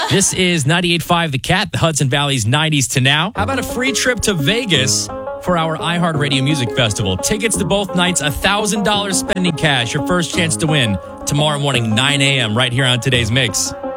This is 98.5 The Cat, the Hudson Valley's 90s to now. How about a free trip to Vegas for our iHeartRadio Music Festival? Tickets to both nights, $1,000 spending cash. Your first chance to win tomorrow morning, 9 a.m. right here on Today's Mix.